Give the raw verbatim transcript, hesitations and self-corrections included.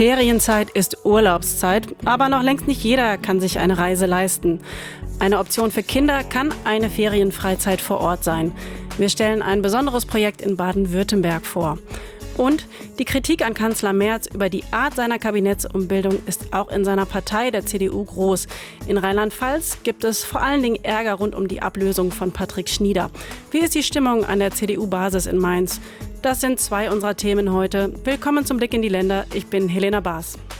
Ferienzeit ist Urlaubszeit, aber noch längst nicht jeder kann sich eine Reise leisten. Eine Option für Kinder kann eine Ferienfreizeit vor Ort sein. Wir stellen ein besonderes Projekt in Baden-Württemberg vor. Und die Kritik an Kanzler Merz über die Art seiner Kabinettsumbildung ist auch in seiner Partei, der C D U, groß. In Rheinland-Pfalz gibt es vor allen Dingen Ärger rund um die Ablösung von Patrick Schnieder. Wie ist die Stimmung an der C D U-Basis in Mainz? Das sind zwei unserer Themen heute. Willkommen zum Blick in die Länder. Ich bin Helena Baas.